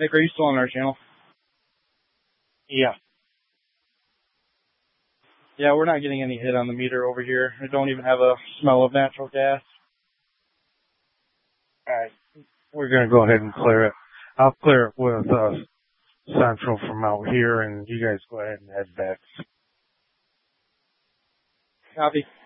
Nick, are you still on our channel? Yeah. Yeah, we're not getting any hit on the meter over here. I don't even have a smell of natural gas. Alright. We're going to go ahead and clear it. I'll clear it with Central from out here, and you guys go ahead and head back. Copy.